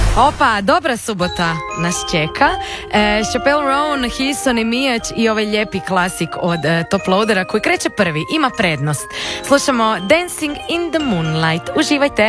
Opa, dobra subota nas čeka. Chappelle Roan, Hison i Mijač i ovaj lijepi klasik od Top Loadera koji kreće prvi, ima prednost. Slušamo Dancing in the Moonlight. Uživajte!